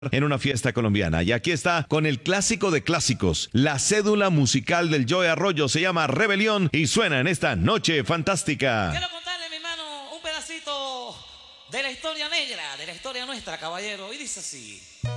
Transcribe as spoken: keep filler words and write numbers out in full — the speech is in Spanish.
en una fiesta colombiana. Y aquí está con el clásico de clásicos. La cédula musical del Joe Arroyo se llama Rebelión y suena en esta noche fantástica. Quiero contarle, mi hermano, un pedacito de la historia negra, de la historia nuestra, caballero. Y dice así.